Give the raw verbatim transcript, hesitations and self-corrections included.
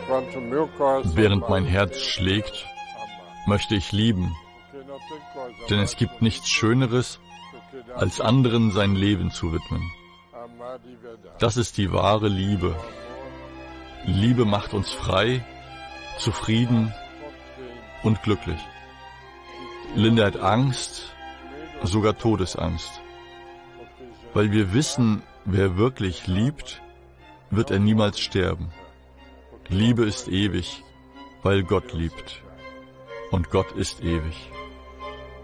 Während mein Herz schlägt, möchte ich lieben, denn es gibt nichts Schöneres, als anderen sein Leben zu widmen. Das ist die wahre Liebe. Liebe macht uns frei, zufrieden und glücklich. Lindert Angst, sogar Todesangst. Weil wir wissen, wer wirklich liebt, wird er niemals sterben. Liebe ist ewig, weil Gott liebt. Und Gott ist ewig.